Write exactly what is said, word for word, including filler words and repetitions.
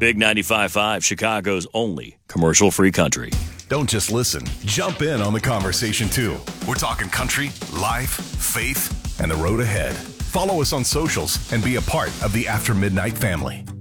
Big ninety-five point five, Chicago's only commercial-free country. Don't just listen. Jump in on the conversation, too. We're talking country, life, faith, and the road ahead. Follow us on socials and be a part of the After Midnight family.